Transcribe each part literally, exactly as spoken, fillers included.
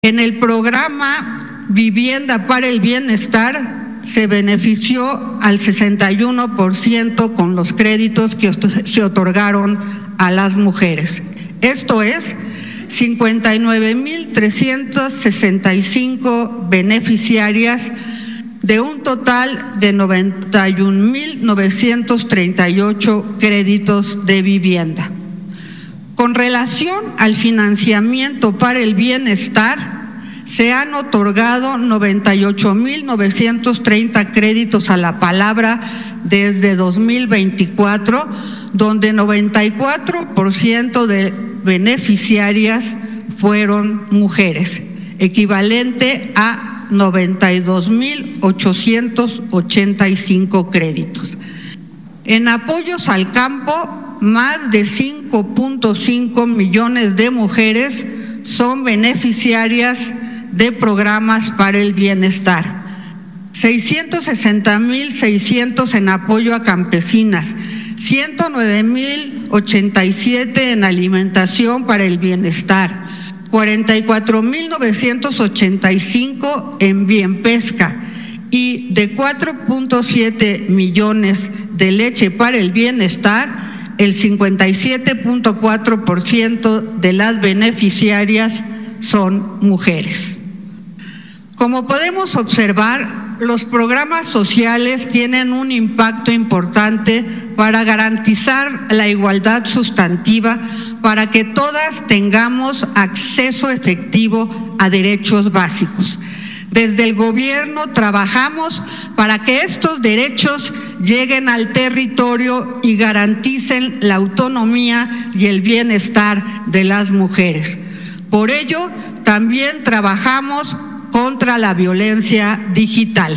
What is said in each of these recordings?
En el programa Vivienda para el Bienestar se benefició al sesenta y uno por ciento con los créditos que se otorgaron a las mujeres. Esto es, cincuenta y nueve mil trescientas sesenta y cinco beneficiarias de un total de noventa y un mil novecientos treinta y ocho créditos de vivienda. Con relación al financiamiento para el bienestar, se han otorgado noventa y ocho mil novecientos treinta créditos a la palabra desde dos mil veinticuatro, donde noventa y cuatro por ciento de beneficiarias fueron mujeres, equivalente a noventa y dos mil ochocientos ochenta y cinco créditos. En apoyos al campo, más de cinco punto cinco millones de mujeres son beneficiarias de programas para el bienestar, seiscientos sesenta mil seiscientos en apoyo a campesinas, ciento nueve mil ochenta y siete en alimentación para el bienestar, cuarenta y cuatro mil novecientos ochenta y cinco en bien pesca y de cuatro punto siete millones de leche para el bienestar, el cincuenta y siete punto cuatro por ciento de las beneficiarias son mujeres. Como podemos observar, los programas sociales tienen un impacto importante para garantizar la igualdad sustantiva, para que todas tengamos acceso efectivo a derechos básicos. Desde el gobierno trabajamos para que estos derechos lleguen al territorio y garanticen la autonomía y el bienestar de las mujeres. Por ello, también trabajamos contra la violencia digital.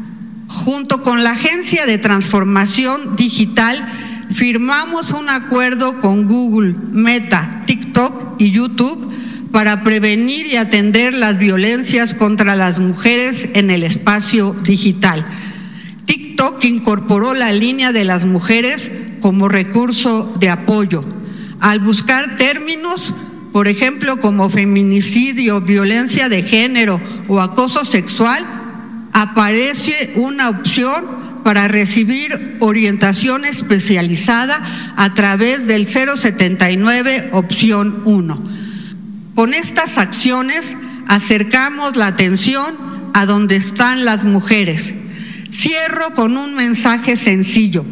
Junto con la Agencia de Transformación Digital, firmamos un acuerdo con Google, Meta, TikTok y YouTube para prevenir y atender las violencias contra las mujeres en el espacio digital. TikTok incorporó la línea de las mujeres como recurso de apoyo. Al buscar términos, por ejemplo, como feminicidio, violencia de género o acoso sexual, aparece una opción para recibir orientación especializada a través del cero setenta y nueve opción uno. Con estas acciones acercamos la atención a donde están las mujeres. Cierro con un mensaje sencillo.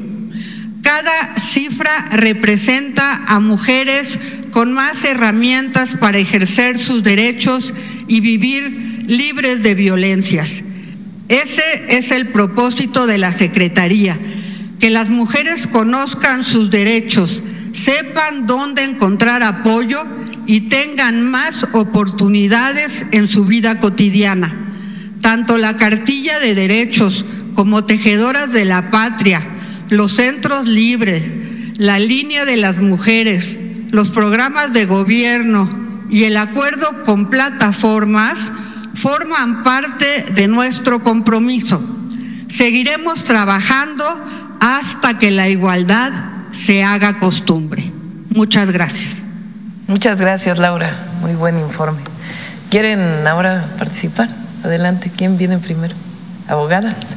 Cada cifra representa a mujeres con más herramientas para ejercer sus derechos y vivir libres de violencias. Ese es el propósito de la Secretaría, que las mujeres conozcan sus derechos, sepan dónde encontrar apoyo y tengan más oportunidades en su vida cotidiana. Tanto la cartilla de derechos como Tejedoras de la Patria, los centros libres, la línea de las mujeres, los programas de gobierno y el acuerdo con plataformas forman parte de nuestro compromiso. Seguiremos trabajando hasta que la igualdad se haga costumbre. Muchas gracias. Muchas gracias, Laura. Muy buen informe. ¿Quieren ahora participar? Adelante. ¿Quién viene primero? ¿Abogadas?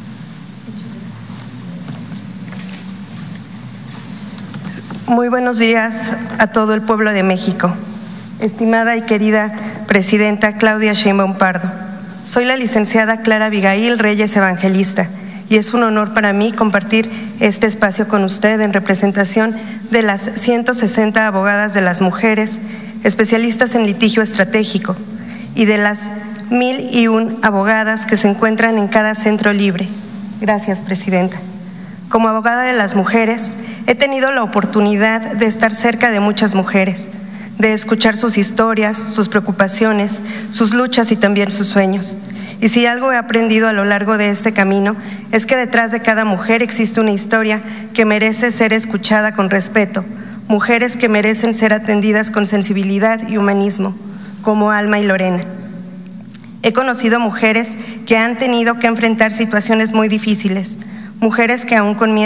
Muy buenos días a todo el pueblo de México. Estimada y querida Presidenta Claudia Sheinbaum Pardo, soy la licenciada Clara Abigail Reyes Evangelista y es un honor para mí compartir este espacio con usted en representación de las ciento sesenta abogadas de las mujeres, especialistas en litigio estratégico, y de las mil y un abogadas que se encuentran en cada centro libre. Gracias, Presidenta. Como abogada de las mujeres, he tenido la oportunidad de estar cerca de muchas mujeres, de escuchar sus historias, sus preocupaciones, sus luchas y también sus sueños. Y si algo he aprendido a lo largo de este camino es que detrás de cada mujer existe una historia que merece ser escuchada con respeto, mujeres que merecen ser atendidas con sensibilidad y humanismo, como Alma y Lorena. He conocido mujeres que han tenido que enfrentar situaciones muy difíciles, mujeres que aún con miedo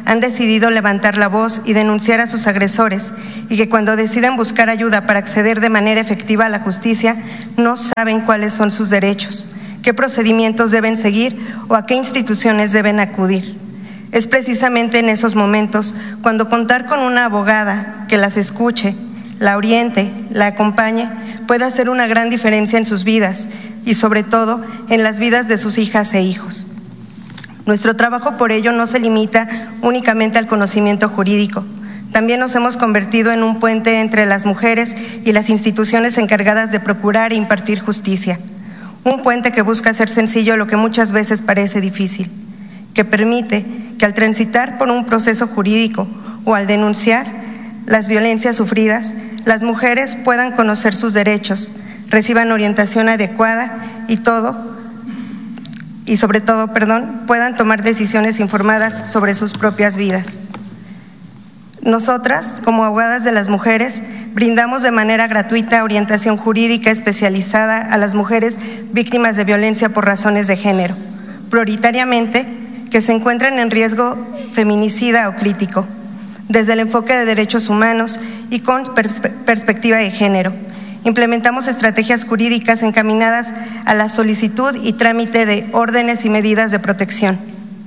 han decidido levantar la voz y denunciar a sus agresores, y que cuando deciden buscar ayuda para acceder de manera efectiva a la justicia, no saben cuáles son sus derechos, qué procedimientos deben seguir o a qué instituciones deben acudir. Es precisamente en esos momentos cuando contar con una abogada que las escuche, la oriente, la acompañe, puede hacer una gran diferencia en sus vidas y sobre todo en las vidas de sus hijas e hijos. Nuestro trabajo por ello no se limita únicamente al conocimiento jurídico. También nos hemos convertido en un puente entre las mujeres y las instituciones encargadas de procurar e impartir justicia. Un puente que busca hacer sencillo lo que muchas veces parece difícil, que permite que al transitar por un proceso jurídico o al denunciar las violencias sufridas, las mujeres puedan conocer sus derechos, reciban orientación adecuada y todo, y sobre todo, perdón, puedan tomar decisiones informadas sobre sus propias vidas. Nosotras, como abogadas de las mujeres, brindamos de manera gratuita orientación jurídica especializada a las mujeres víctimas de violencia por razones de género, prioritariamente que se encuentran en riesgo feminicida o crítico, desde el enfoque de derechos humanos y con pers- perspectiva de género. Implementamos estrategias jurídicas encaminadas a la solicitud y trámite de órdenes y medidas de protección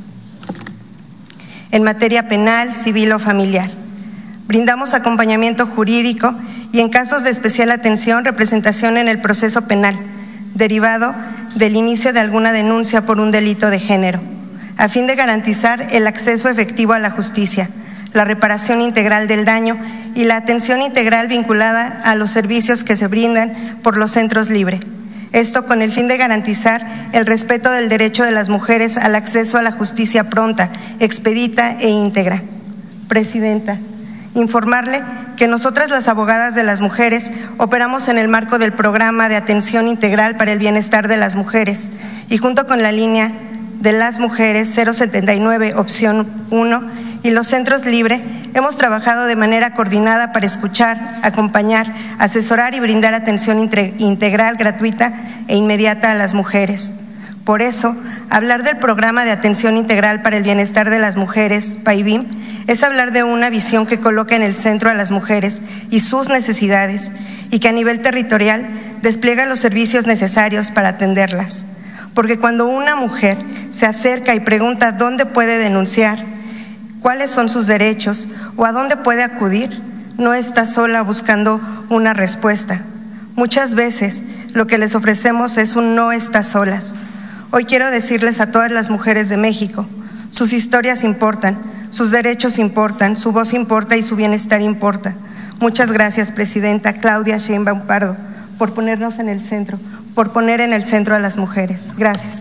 en materia penal, civil o familiar. Brindamos acompañamiento jurídico y, en casos de especial atención, representación en el proceso penal, derivado del inicio de alguna denuncia por un delito de género, a fin de garantizar el acceso efectivo a la justicia, la reparación integral del daño y la atención integral vinculada a los servicios que se brindan por los centros LIBRE. Esto con el fin de garantizar el respeto del derecho de las mujeres al acceso a la justicia pronta, expedita e íntegra. Presidenta, informarle que nosotras, las abogadas de las mujeres, operamos en el marco del programa de atención integral para el bienestar de las mujeres y junto con la línea de las mujeres cero setenta y nueve opción uno y los centros LIBRE, hemos trabajado de manera coordinada para escuchar, acompañar, asesorar y brindar atención integral, gratuita e inmediata a las mujeres. Por eso, hablar del programa de atención integral para el bienestar de las mujeres, PAIBIM, es hablar de una visión que coloca en el centro a las mujeres y sus necesidades y que a nivel territorial despliega los servicios necesarios para atenderlas. Porque cuando una mujer se acerca y pregunta dónde puede denunciar, cuáles son sus derechos o a dónde puede acudir, no está sola buscando una respuesta. Muchas veces lo que les ofrecemos es un no estás solas. Hoy quiero decirles a todas las mujeres de México, sus historias importan, sus derechos importan, su voz importa y su bienestar importa. Muchas gracias, Presidenta Claudia Sheinbaum Pardo, por ponernos en el centro, por poner en el centro a las mujeres. Gracias.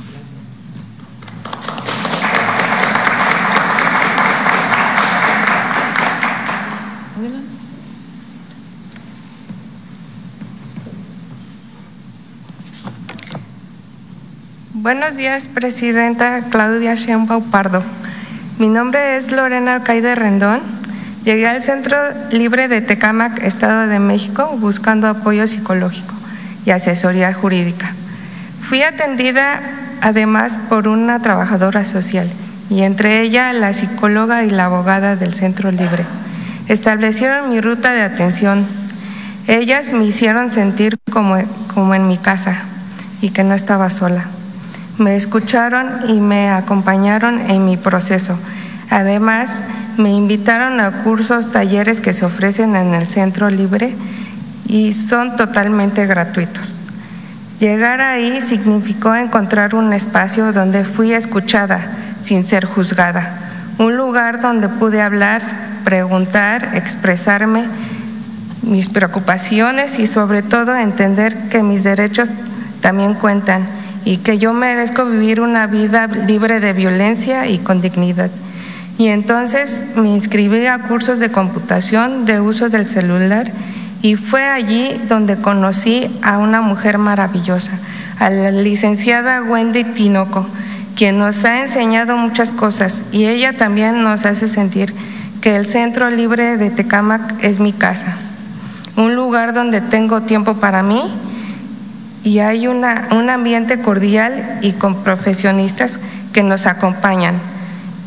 Buenos días, Presidenta Claudia Sheinbaum Pardo. Mi nombre es Lorena Alcaide Rendón. Llegué al Centro Libre de Tecámac, Estado de México, buscando apoyo psicológico y asesoría jurídica. Fui atendida además por una trabajadora social y entre ella la psicóloga y la abogada del Centro Libre. Establecieron mi ruta de atención. Ellas me hicieron sentir como, como en mi casa y que no estaba sola. Me escucharon y me acompañaron en mi proceso. Además, me invitaron a cursos, talleres que se ofrecen en el Centro Libre y son totalmente gratuitos. Llegar ahí significó encontrar un espacio donde fui escuchada sin ser juzgada, un lugar donde pude hablar, preguntar, expresarme mis preocupaciones y sobre todo entender que mis derechos también cuentan y que yo merezco vivir una vida libre de violencia y con dignidad. Y entonces me inscribí a cursos de computación, de uso del celular, y fue allí donde conocí a una mujer maravillosa, a la licenciada Wendy Tinoco, quien nos ha enseñado muchas cosas y ella también nos hace sentir que el Centro Libre de Tecámac es mi casa, un lugar donde tengo tiempo para mí y hay una, un ambiente cordial y con profesionistas que nos acompañan.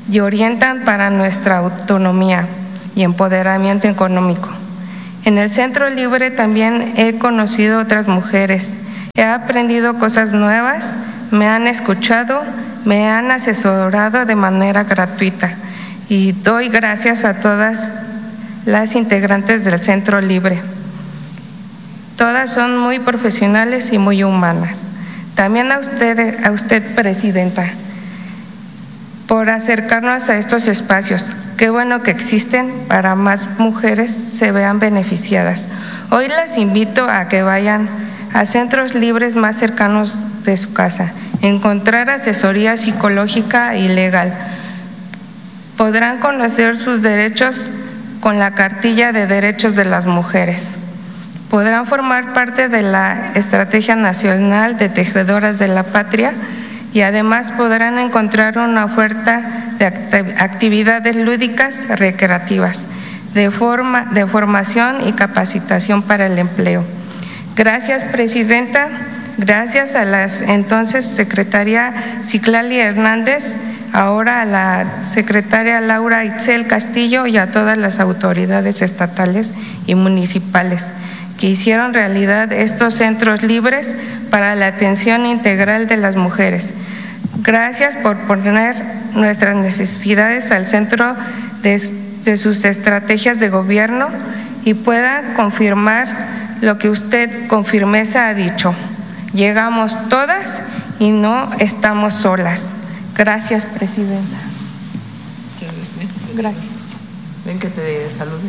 y orientan para nuestra autonomía y empoderamiento económico. En el Centro Libre también he conocido otras mujeres, he aprendido cosas nuevas, me han escuchado, me han asesorado de manera gratuita y doy gracias a todas las integrantes del Centro Libre. Todas son muy profesionales y muy humanas. También a usted, a usted, Presidenta, por acercarnos a estos espacios. Qué bueno que existen para más mujeres se vean beneficiadas. Hoy las invito a que vayan a centros libres más cercanos de su casa, encontrar asesoría psicológica y legal. Podrán conocer sus derechos con la Cartilla de Derechos de las Mujeres. Podrán formar parte de la Estrategia Nacional de Tejedoras de la Patria y además podrán encontrar una oferta de actividades lúdicas recreativas, de, forma, de formación y capacitación para el empleo. Gracias, Presidenta. Gracias a la entonces secretaria Citlali Hernández, ahora a la secretaria Laura Itzel Castillo y a todas las autoridades estatales y municipales que hicieron realidad estos centros libres para la atención integral de las mujeres. Gracias por poner nuestras necesidades al centro de, de sus estrategias de gobierno y puedan confirmar lo que usted con firmeza ha dicho. Llegamos todas y no estamos solas. Gracias, Presidenta. Gracias. Ven que te salude.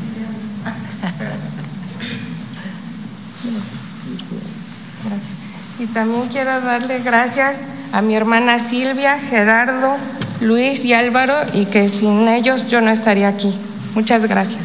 Y también quiero darle gracias a mi hermana Silvia, Gerardo, Luis y Álvaro, y que sin ellos yo no estaría aquí. Muchas gracias.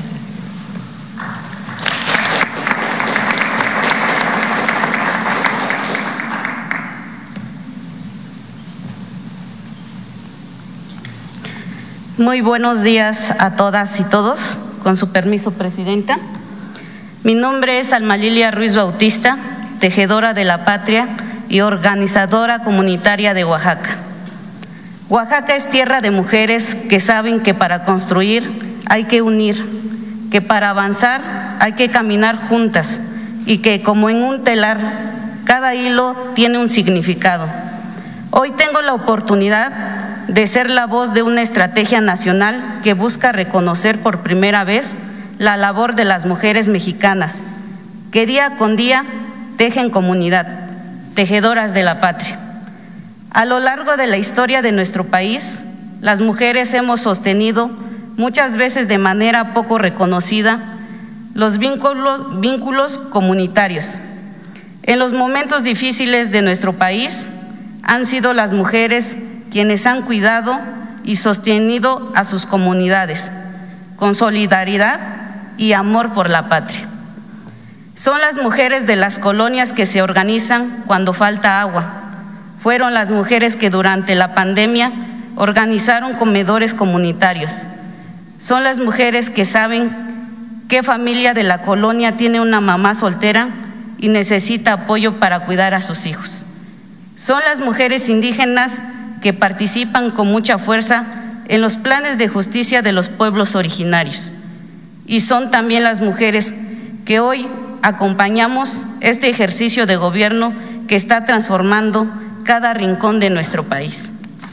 Muy buenos días a todas y todos. Con su permiso, Presidenta. Mi nombre es Alma Lilia Ruiz Bautista, tejedora de la patria y organizadora comunitaria de Oaxaca. Oaxaca es tierra de mujeres que saben que para construir hay que unir, que para avanzar hay que caminar juntas y que como en un telar, cada hilo tiene un significado. Hoy tengo la oportunidad de ser la voz de una estrategia nacional que busca reconocer por primera vez la labor de las mujeres mexicanas, que día con día tejen comunidad, tejedoras de la patria. A lo largo de la historia de nuestro país, las mujeres hemos sostenido, muchas veces de manera poco reconocida, los vínculos, vínculos comunitarios. En los momentos difíciles de nuestro país, han sido las mujeres quienes han cuidado y sostenido a sus comunidades, con solidaridad y amor por la patria. Son las mujeres de las colonias que se organizan cuando falta agua. Fueron las mujeres que durante la pandemia organizaron comedores comunitarios. Son las mujeres que saben qué familia de la colonia tiene una mamá soltera y necesita apoyo para cuidar a sus hijos. Son las mujeres indígenas que participan con mucha fuerza en los planes de justicia de los pueblos originarios. Y son también las mujeres que hoy acompañamos este ejercicio de gobierno que está transformando cada rincón de nuestro país.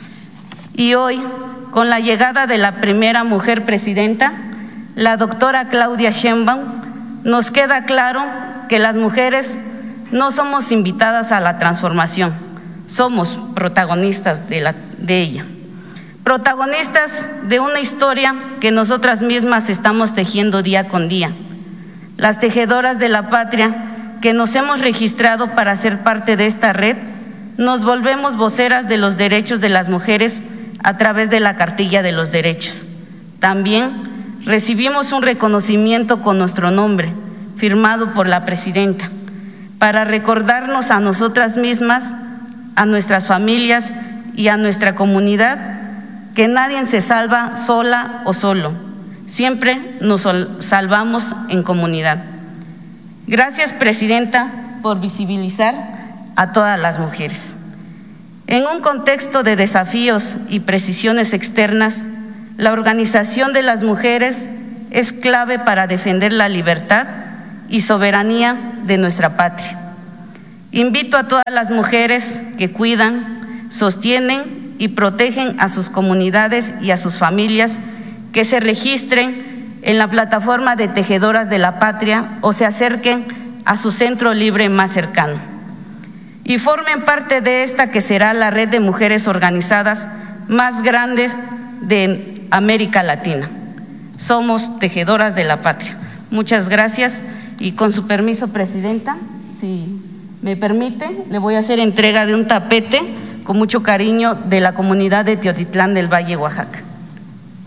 Y hoy, con la llegada de la primera mujer presidenta, la doctora Claudia Sheinbaum, nos queda claro que las mujeres no somos invitadas a la transformación, somos protagonistas de, la, de ella. Protagonistas de una historia que nosotras mismas estamos tejiendo día con día. Las tejedoras de la patria que nos hemos registrado para ser parte de esta red, nos volvemos voceras de los derechos de las mujeres a través de la Cartilla de los Derechos. También recibimos un reconocimiento con nuestro nombre, firmado por la Presidenta, para recordarnos a nosotras mismas, a nuestras familias y a nuestra comunidad que nadie se salva sola o solo, siempre nos salvamos en comunidad. Gracias, Presidenta, por visibilizar a todas las mujeres. En un contexto de desafíos y precisiones externas, La organización de las mujeres es clave para defender la libertad y soberanía de nuestra patria. Invito a todas las mujeres que cuidan, sostienen y protegen a sus comunidades y a sus familias que se registren en la plataforma de Tejedoras de la Patria o se acerquen a su centro libre más cercano y formen parte de esta que será la red de mujeres organizadas más grande de América Latina. Somos Tejedoras de la Patria. Muchas gracias y con su permiso, Presidenta, si me permite, le voy a hacer entrega de un tapete con mucho cariño de la comunidad de Teotitlán del Valle, Oaxaca.